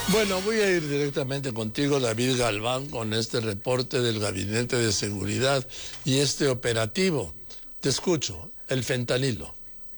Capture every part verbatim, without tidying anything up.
Bueno, voy a ir directamente contigo, David Galván, con este reporte del Gabinete de Seguridad y este operativo. Te escucho, el fentanilo.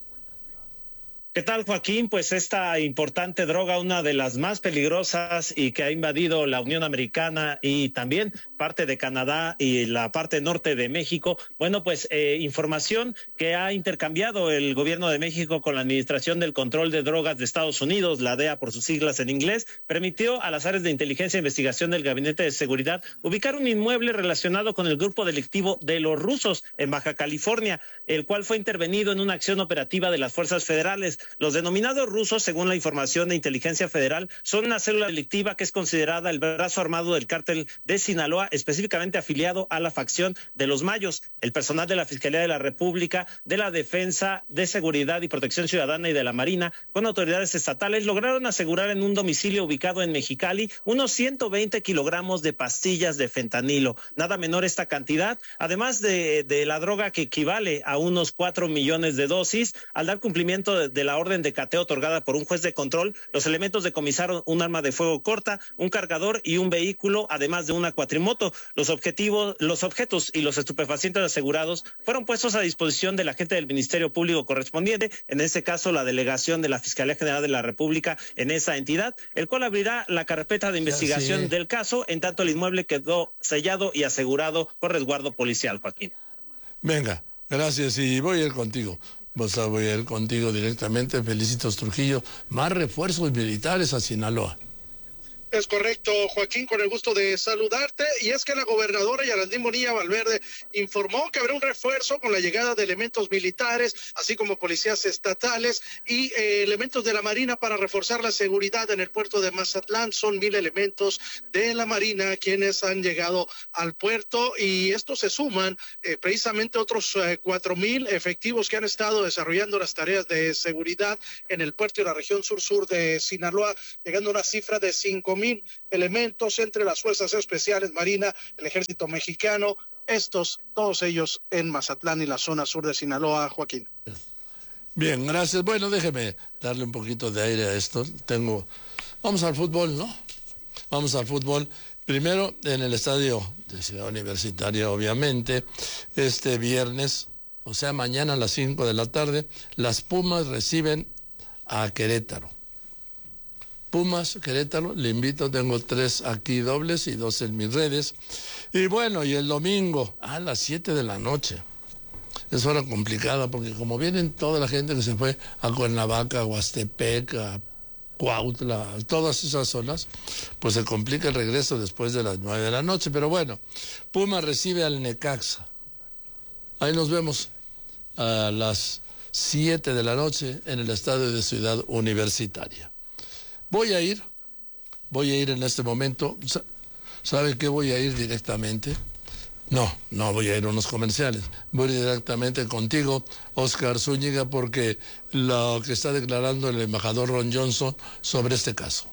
¿Qué tal, Joaquín? Pues esta importante droga, una de las más peligrosas y que ha invadido la Unión Americana y también parte de Canadá y la parte norte de México. Bueno, pues eh, información que ha intercambiado el gobierno de México con la Administración del Control de Drogas de Estados Unidos, la D E A por sus siglas en inglés, permitió a las áreas de inteligencia e investigación del Gabinete de Seguridad ubicar un inmueble relacionado con el grupo delictivo de los rusos en Baja California, el cual fue intervenido en una acción operativa de las fuerzas federales. Los denominados rusos, según la información de Inteligencia Federal, son una célula delictiva que es considerada el brazo armado del cártel de Sinaloa, específicamente afiliado a la facción de los Mayos. El personal de la Fiscalía de la República, de la Defensa de Seguridad y Protección Ciudadana y de la Marina, con autoridades estatales, lograron asegurar en un domicilio ubicado en Mexicali unos ciento veinte kilogramos de pastillas de fentanilo. Nada menor esta cantidad, además de, de la droga que equivale a unos cuatro millones de dosis. Al dar cumplimiento de, de la orden de cateo otorgada por un juez de control, los elementos decomisaron un arma de fuego corta, un cargador y un vehículo, además de una cuatrimoto. Los objetivos, los objetos y los estupefacientes asegurados fueron puestos a disposición del agente del Ministerio Público correspondiente, en este caso la delegación de la Fiscalía General de la República en esa entidad, el cual abrirá la carpeta de investigación sí. del caso, en tanto el inmueble quedó sellado y asegurado por resguardo policial, Joaquín. Venga, gracias y voy a ir contigo. Pues voy a ir contigo directamente. Felicitos, Trujillo. Más refuerzos militares a Sinaloa. Es correcto, Joaquín, con el gusto de saludarte. Y es que la gobernadora Yarandín Bonilla Valverde informó que habrá un refuerzo con la llegada de elementos militares, así como policías estatales y eh, elementos de la Marina para reforzar la seguridad en el puerto de Mazatlán. Son mil elementos de la Marina quienes han llegado al puerto y estos se suman eh, precisamente otros eh, cuatro mil efectivos que han estado desarrollando las tareas de seguridad en el puerto y la región sur-sur de Sinaloa, llegando a una cifra de cinco mil elementos entre las fuerzas especiales, Marina, el ejército mexicano, estos, todos ellos en Mazatlán y la zona sur de Sinaloa, Joaquín. Bien, gracias. Bueno, déjeme darle un poquito de aire a esto. Tengo, vamos al fútbol, ¿no? Vamos al fútbol. Primero, en el estadio de Ciudad Universitaria, obviamente, este viernes, o sea, mañana a las cinco de la tarde, las Pumas reciben a Querétaro. Pumas, Querétaro, le invito, tengo tres aquí dobles y dos en mis redes. Y bueno, y el domingo a las siete de la noche. Es hora complicada porque como vienen toda la gente que se fue a Cuernavaca, a Huastepec, a Cuautla, todas esas zonas, pues se complica el regreso después de las nueve de la noche. Pero bueno, Pumas recibe al Necaxa. Ahí nos vemos a las siete de la noche en el estadio de Ciudad Universitaria. Voy a ir, voy a ir en este momento. ¿Sabe qué? Voy a ir directamente. No, no voy a ir a unos comerciales. Voy directamente contigo, Oscar Zúñiga, porque lo que está declarando el embajador Ron Johnson sobre este caso.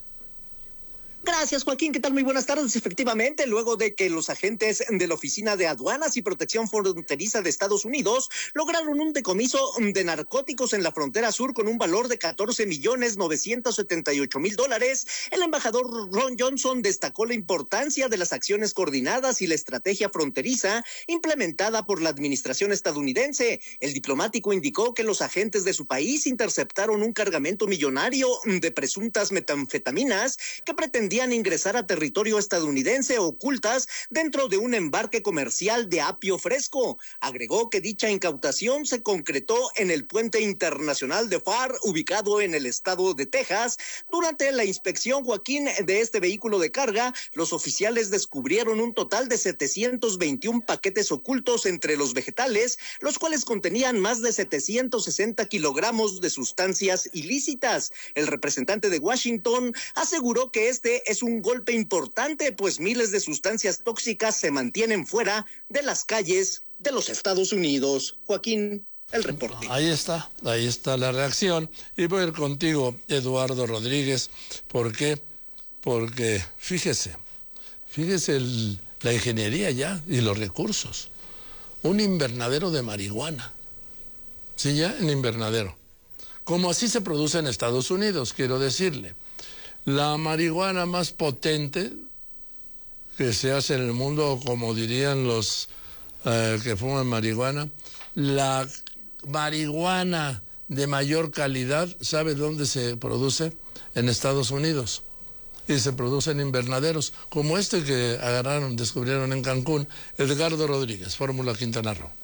Gracias, Joaquín. ¿Qué tal? Muy buenas tardes. Efectivamente, luego de que los agentes de la Oficina de Aduanas y Protección Fronteriza de Estados Unidos lograron un decomiso de narcóticos en la frontera sur con un valor de catorce millones novecientos setenta y ocho mil dólares, el embajador Ron Johnson destacó la importancia de las acciones coordinadas y la estrategia fronteriza implementada por la administración estadounidense. El diplomático indicó que los agentes de su país interceptaron un cargamento millonario de presuntas metanfetaminas que pretendían ingresar a territorio estadounidense ocultas dentro de un embarque comercial de apio fresco. Agregó que dicha incautación se concretó en el puente internacional de Pharr, ubicado en el estado de Texas. Durante la inspección, Joaquín, de este vehículo de carga, los oficiales descubrieron un total de setecientos veintiún paquetes ocultos entre los vegetales, los cuales contenían más de setecientos sesenta kilogramos de sustancias ilícitas. El representante de Washington aseguró que este es un golpe importante, pues miles de sustancias tóxicas se mantienen fuera de las calles de los Estados Unidos. Joaquín, el reporte. Ahí está, ahí está la reacción. Y voy a ir contigo, Eduardo Rodríguez. ¿Por qué? Porque fíjese, fíjese el, la ingeniería ya y los recursos. Un invernadero de marihuana. Sí, ya en invernadero. Como así se produce en Estados Unidos, quiero decirle. La marihuana más potente que se hace en el mundo, como dirían los eh, que fuman marihuana, la marihuana de mayor calidad, ¿sabe dónde se produce? En Estados Unidos. Y se produce en invernaderos, como este que agarraron, descubrieron en Cancún. Edgardo Rodríguez, Fórmula Quintana Roo.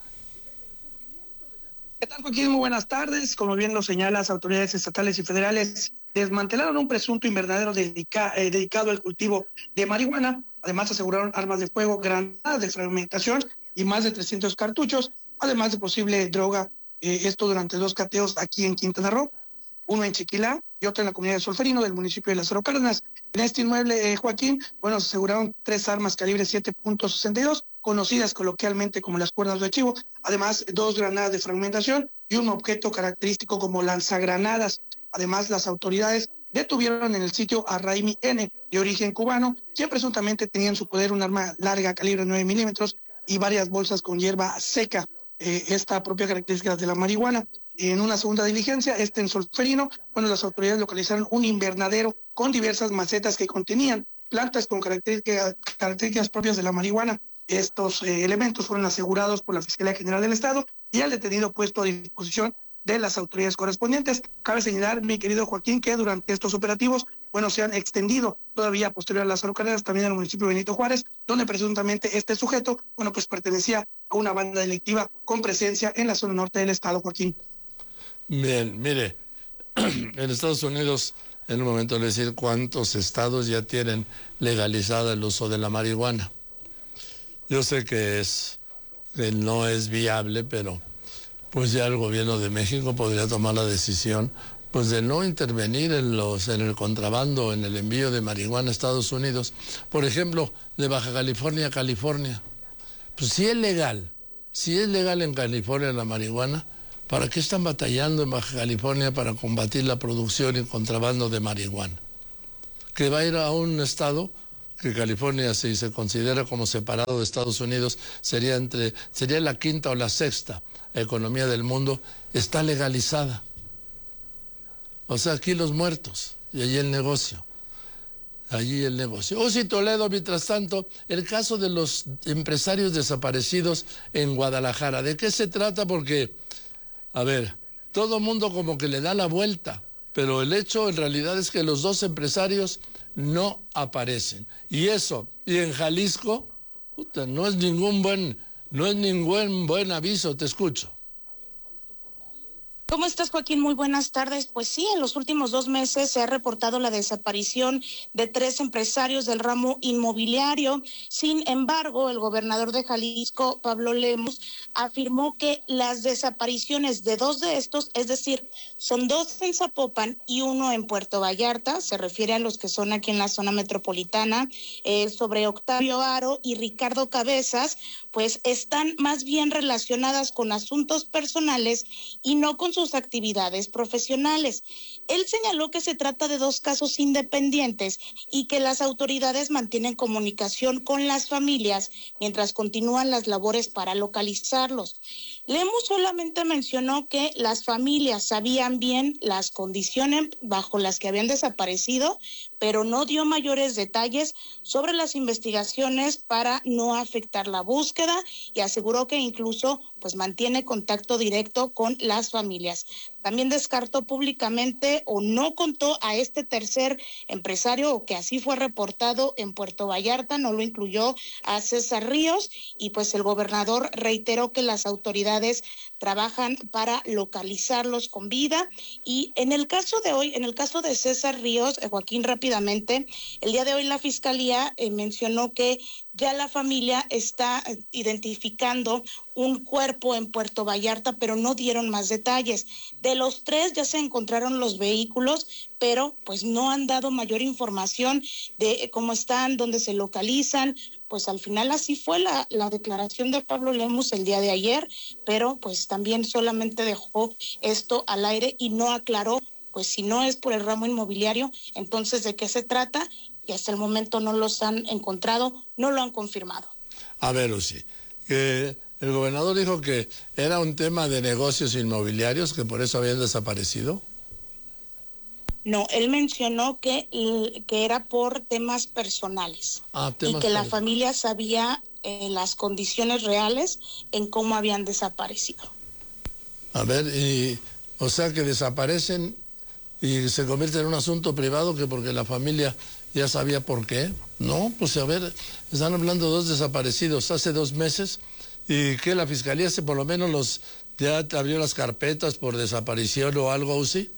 ¿Qué tal, Joaquín? Muy buenas tardes. Como bien lo señalan las autoridades estatales y federales, desmantelaron un presunto invernadero dedica, eh, dedicado al cultivo de marihuana. Además, aseguraron armas de fuego, granadas de fragmentación y más de trescientos cartuchos, además de posible droga. Eh, esto durante dos cateos aquí en Quintana Roo, uno en Chiquilá y otro en la comunidad de Solferino del municipio de Lázaro Cárdenas. En este inmueble, eh, Joaquín, bueno, se aseguraron tres armas calibre siete punto sesenta y dos, conocidas coloquialmente como las cuerdas de chivo, además dos granadas de fragmentación y un objeto característico como lanzagranadas. Además, las autoridades detuvieron en el sitio a Raimi N., de origen cubano, quien presuntamente tenía en su poder un arma larga calibre nueve milímetros y varias bolsas con hierba seca, eh, esta propia característica de la marihuana. En una segunda diligencia, este en Solferino, bueno, las autoridades localizaron un invernadero con diversas macetas que contenían plantas con características, características propias de la marihuana. Estos eh, elementos fueron asegurados por la Fiscalía General del Estado y al detenido puesto a disposición de las autoridades correspondientes. Cabe señalar, mi querido Joaquín, que durante estos operativos, bueno, se han extendido todavía posterior a Lázaro Cárdenas, también al municipio de Benito Juárez, donde presuntamente este sujeto, bueno, pues pertenecía a una banda delictiva con presencia en la zona norte del estado, Joaquín. Bien, mire, en Estados Unidos, en un momento le decir cuántos estados ya tienen legalizado el uso de la marihuana. Yo sé que es que no es viable, pero pues ya el gobierno de México podría tomar la decisión pues de no intervenir en los en el contrabando, en el envío de marihuana a Estados Unidos. Por ejemplo, de Baja California a California. Pues si es legal, si es legal en California la marihuana, ¿para qué están batallando en Baja California para combatir la producción y contrabando de marihuana? Que va a ir a un estado que California, si se considera como separado de Estados Unidos, sería entre sería la quinta o la sexta economía del mundo, está legalizada. O sea, aquí los muertos y allí el negocio. Allí el negocio. O si Toledo, mientras tanto, el caso de los empresarios desaparecidos en Guadalajara. ¿De qué se trata? Porque, a ver, todo el mundo como que le da la vuelta, pero el hecho en realidad es que los dos empresarios no aparecen. Y eso, y en Jalisco, puta, no es ningún buen, no es ningún buen aviso, te escucho. ¿Cómo estás, Joaquín? Muy buenas tardes. Pues sí, en los últimos dos meses se ha reportado la desaparición de tres empresarios del ramo inmobiliario. Sin embargo, el gobernador de Jalisco, Pablo Lemus, afirmó que las desapariciones de dos de estos, es decir, son dos en Zapopan y uno en Puerto Vallarta, se refiere a los que son aquí en la zona metropolitana, eh, sobre Octavio Aro y Ricardo Cabezas, pues están más bien relacionadas con asuntos personales y no con sus actividades profesionales. Él señaló que se trata de dos casos independientes y que las autoridades mantienen comunicación con las familias mientras continúan las labores para localizarlos. Lemus solamente mencionó que las familias sabían bien las condiciones bajo las que habían desaparecido, pero no dio mayores detalles sobre las investigaciones para no afectar la búsqueda y aseguró que incluso pues mantiene contacto directo con las familias. También descartó públicamente o no contó a este tercer empresario, o que así fue reportado en Puerto Vallarta, no lo incluyó a César Ríos, y pues el gobernador reiteró que las autoridades trabajan para localizarlos con vida. Y en el caso de hoy, en el caso de César Ríos, eh, Joaquín, rápidamente, el día de hoy la Fiscalía eh, mencionó que ya la familia está eh, identificando un cuerpo en Puerto Vallarta, pero no dieron más detalles. De los tres ya se encontraron los vehículos, pero pues no han dado mayor información de cómo están, dónde se localizan. Pues al final así fue la, la declaración de Pablo Lemus el día de ayer, pero pues también solamente dejó esto al aire y no aclaró, pues si no es por el ramo inmobiliario, entonces ¿de qué se trata? Y hasta el momento no los han encontrado, no lo han confirmado. A ver, Lucy, que el gobernador dijo que era un tema de negocios inmobiliarios, que por eso habían desaparecido. No, él mencionó que, que era por temas personales ah, temas y que la personales. familia sabía eh, las condiciones reales en cómo habían desaparecido. A ver, y, o sea que desaparecen y se convierte en un asunto privado que porque la familia ya sabía por qué. No, pues a ver, están hablando de dos desaparecidos hace dos meses y que la fiscalía se por lo menos los ya abrió las carpetas por desaparición o algo así.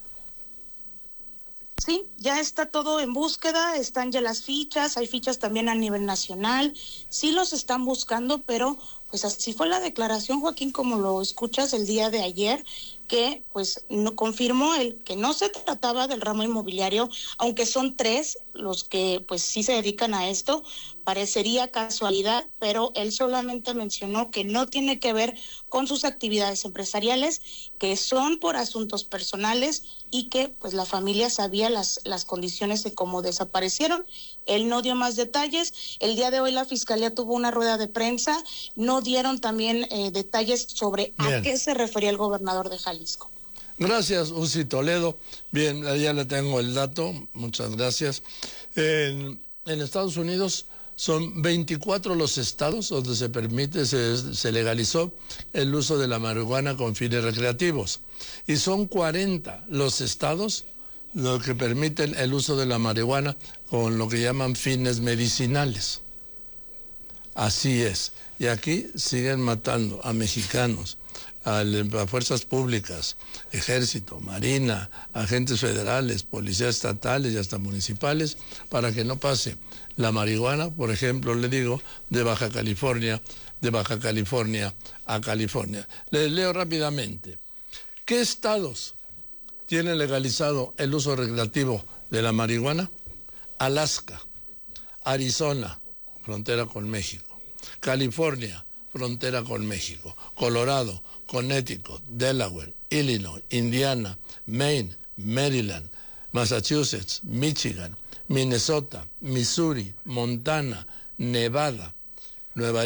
Sí, ya está todo en búsqueda, están ya las fichas, hay fichas también a nivel nacional, sí los están buscando, pero pues así fue la declaración, Joaquín, como lo escuchas el día de ayer, que pues no confirmó él que no se trataba del ramo inmobiliario, aunque son tres los que pues sí se dedican a esto, parecería casualidad, pero él solamente mencionó que no tiene que ver con sus actividades empresariales, que son por asuntos personales y que pues la familia sabía las, las condiciones de cómo desaparecieron. Él no dio más detalles. El día de hoy la fiscalía tuvo una rueda de prensa, no dieron también eh, detalles sobre Bien. a qué se refería el gobernador de Jalisco. Gracias, Uzi Toledo. Bien, ya le tengo el dato, muchas gracias. En, en Estados Unidos son veinticuatro los estados donde se permite, se, se legalizó el uso de la marihuana con fines recreativos. Y son cuarenta los estados los que permiten el uso de la marihuana con lo que llaman fines medicinales. Así es. Y aquí siguen matando a mexicanos, a las fuerzas públicas, ejército, marina, agentes federales, policías estatales y hasta municipales, para que no pase la marihuana, por ejemplo, le digo, de Baja California, de Baja California a California. Les leo rápidamente. ¿Qué estados tienen legalizado el uso recreativo de la marihuana? Alaska, Arizona, frontera con México, California, frontera con México, Colorado, Connecticut, Delaware, Illinois, Indiana, Maine, Maryland, Massachusetts, Michigan, Minnesota, Missouri, Montana, Nevada, Nueva